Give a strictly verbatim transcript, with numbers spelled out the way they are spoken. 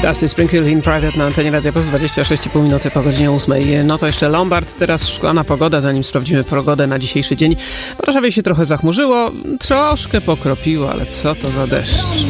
Dusty Springfield in Private na antenie Radia Plus, dwadzieścia sześć i pół minuty po godzinie ósmej. No to jeszcze Lombard, teraz szklana pogoda, zanim sprawdzimy pogodę na dzisiejszy dzień. W Warszawie się trochę zachmurzyło, troszkę pokropiło, ale co to za deszcz.